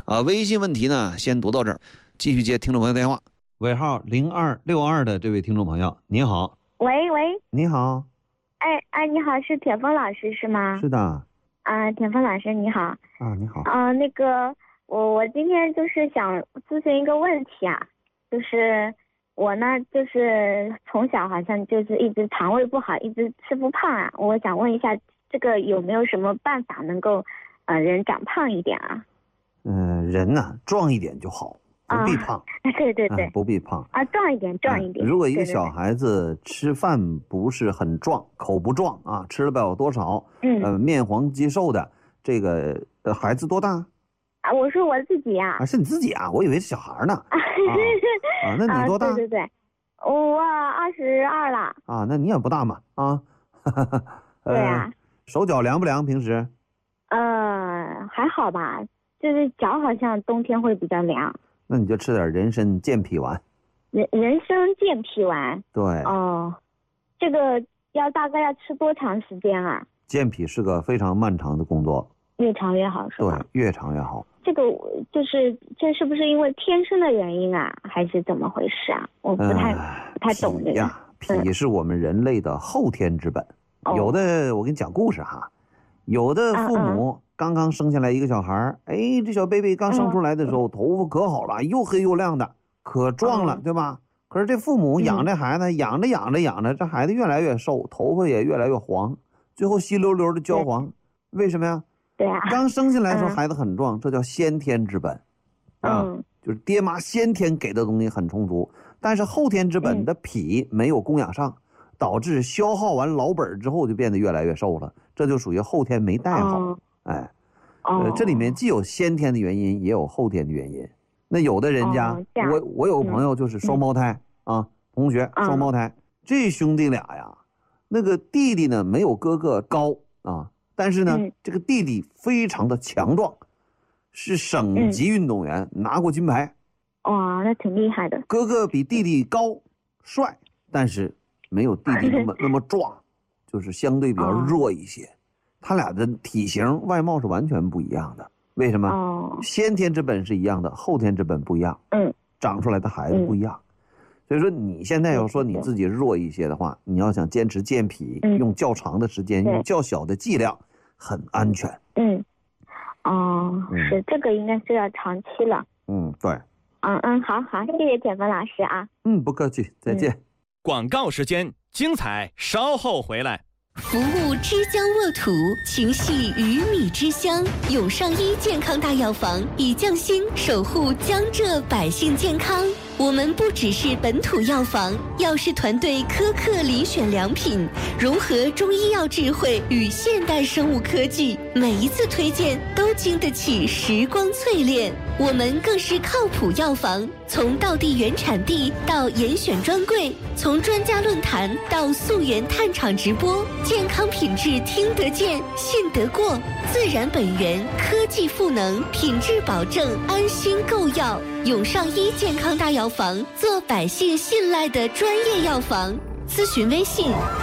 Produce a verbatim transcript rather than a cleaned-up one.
啊，微信问题呢先读到这儿，继续接听众朋友电话。尾号零二六二的这位听众朋友，你好。 喂喂， 你好。 哎哎，你好，是铁峰老师是吗？ 是的。 啊，铁峰老师你好。 啊，你好。 啊，那个我我今天就是想咨询一个问题啊，就是我呢就是从小好像就是一直肠胃不好，一直吃不胖啊，我想问一下这个有没有什么办法能够呃人长胖一点啊？ 嗯、呃，人呢、啊、壮一点就好。不必胖， 啊、对对对、 嗯，不必胖啊，壮一点，壮一点。 嗯、如果一个小孩子吃饭不是很壮，口不壮啊，吃了不了多少， 嗯， 呃，面黄肌瘦的，这个呃孩子多大？ 啊，我说我自己呀、啊。 啊，是你自己啊？我以为是小孩呢。啊, 啊，那你多大？ 啊、对对对，我二十二了。 啊，那你也不大嘛啊。 呃、对呀、啊。 手脚凉不凉？平时？ 呃，还好吧，就是脚好像冬天会比较凉。 那你就吃点人参健脾丸。 人人参健脾丸。 对。 哦，这个要大概要吃多长时间啊？ 健脾是个非常漫长的工作， 越长越好是吧？ 对，越长越好。 这个就是这是不是因为天生的原因啊，还是怎么回事啊？我不太、呃、不太懂这个。 脾呀，脾是我们人类的后天之本。嗯、有的我给你讲故事哈，有的父母。嗯嗯刚刚生下来一个小孩，哎，这小 baby 刚生出来的时候，嗯、头发可好了，又黑又亮的，可壮了，嗯、对吧？可是这父母养这孩子，嗯、养着养着养着，这孩子越来越瘦，头发也越来越黄，最后稀溜溜的焦黄，为什么呀？ 对啊。 刚生下来的时候孩子很壮，嗯、这叫先天之本，啊， 嗯、 就是爹妈先天给的东西很充足，但是后天之本的脾没有供养上，嗯、导致消耗完老本之后就变得越来越瘦了，这就属于后天没带好。嗯哎，呃，这里面既有先天的原因，也有后天的原因。那有的人家，哦、我我有个朋友就是双胞胎、嗯、啊，同学双胞胎，嗯、这兄弟俩呀，那个弟弟呢没有哥哥高啊，但是呢，嗯、这个弟弟非常的强壮，是省级运动员，嗯、拿过金牌。 哇，那挺厉害的。 哥哥比弟弟高帅，但是没有弟弟那么那么壮，就是相对比较弱一些。哦，他俩的体型外貌是完全不一样的，为什么？ 哦， 先天之本是一样的，后天之本不一样。 嗯， 长出来的孩子不一样。嗯、所以说你现在要说你自己弱一些的话，嗯、你要想坚持健脾，嗯、用较长的时间，用较小的剂量，很安全。 嗯，哦，嗯、是这个应该是要长期了。 嗯，对。 嗯嗯，好好，谢谢铁峰老师啊。 嗯，不客气，再见。嗯、 广告时间，精彩稍后回来。 服务之江沃土，情系鱼米之乡。永上医健康大药房以匠心守护江浙百姓健康。我们不只是本土药房，药师团队苛刻遴选良品，融合中医药智慧与现代生物科技，每一次推荐都经得起时光淬炼。我们更是靠谱药房，从道地原产地到严选专柜，从专家论坛到溯源探厂直播，健康品质听得见、信得过，自然本源，科技赋能，品质保证，安心购药。永上医健康大药房，做百姓信赖的专业药房。咨询微信